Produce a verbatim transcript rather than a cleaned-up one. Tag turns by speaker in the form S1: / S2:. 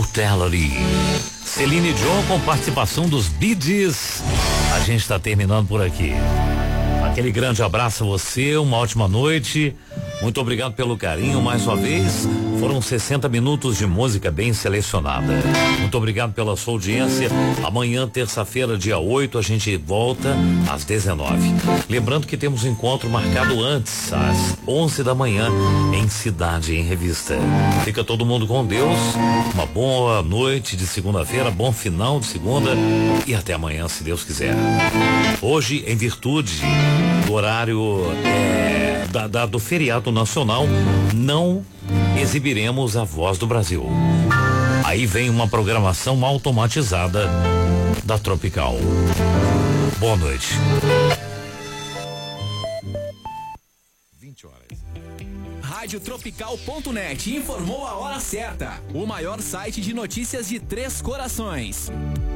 S1: Immortality. Celine Dion com participação dos Bee Gees. A gente está terminando por aqui. Aquele grande abraço a você, uma ótima noite. Muito obrigado pelo carinho mais uma vez. Foram sessenta minutos de música bem selecionada. Muito obrigado pela sua audiência. Amanhã, terça-feira, dia oito, a gente volta às dezenove. Lembrando que temos um encontro marcado antes, às onze da manhã, em Cidade em Revista. Fica todo mundo com Deus. Uma boa noite de segunda-feira, bom final de segunda e até amanhã, se Deus quiser. Hoje, em virtude do horário é, da, da, do feriado nacional, não exibiremos a Voz do Brasil. Aí vem uma programação automatizada da Tropical. Boa noite.
S2: vinte horas. Rádio Tropical ponto net informou a hora certa. O maior site de notícias de Três Corações.